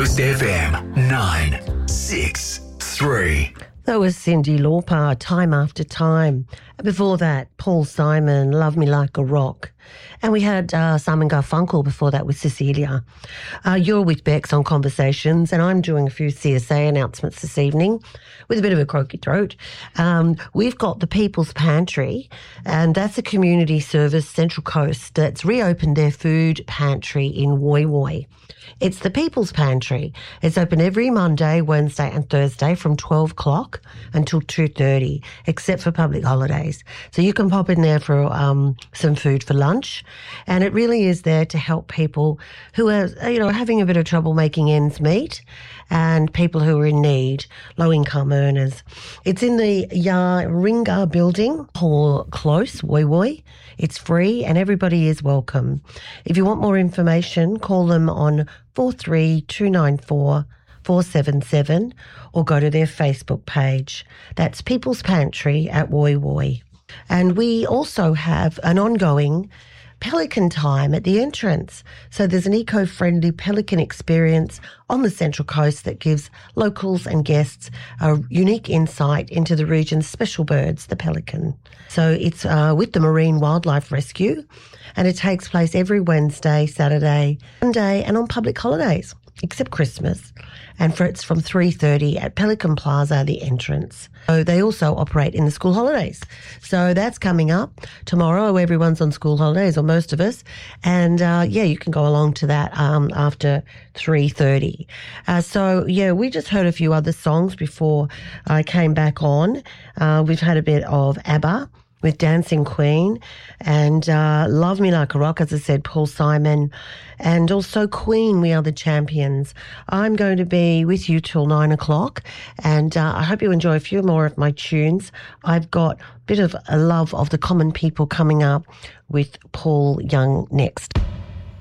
Coast FM 963. That was Cyndi Lauper, Time After Time. Before that, Paul Simon, Love Me Like a Rock. And we had Simon Garfunkel before that with Cecilia. You're with Bex on Conversations, and I'm doing a few CSA announcements this evening with a bit of a croaky throat. We've got the People's Pantry, and that's a community service, Central Coast, that's reopened their food pantry in Woy Woy. It's the People's Pantry. It's open every Monday, Wednesday and Thursday from 12 o'clock until 2:30, except for public holidays. So you can pop in there for some food for lunch. And it really is there to help people who are, having a bit of trouble making ends meet and people who are in need, low-income earners. It's in the Ringa building, Hall Close, Woy Woy. It's free and everybody is welcome. If you want more information, call them on 43294 477 or go to their Facebook page. That's People's Pantry at Woy Woy. And we also have an ongoing Pelican time at the entrance. So there's an eco-friendly pelican experience on the Central Coast that gives locals and guests a unique insight into the region's special birds, the pelican. So it's with the Marine Wildlife Rescue, and it takes place every Wednesday, Saturday, Sunday, and on public holidays, except Christmas. And it's from 3:30 at Pelican Plaza, the entrance. So they also operate in the school holidays. So that's coming up tomorrow. Everyone's on school holidays, or most of us. And, you can go along to that after 3:30. We just heard a few other songs before I came back on. We've had a bit of ABBA with Dancing Queen, and Love Me Like a Rock, as I said, Paul Simon, and also Queen, We Are the Champions. I'm going to be with you till 9 o'clock, and I hope you enjoy a few more of my tunes. I've got a bit of a love of the common people coming up with Paul Young next.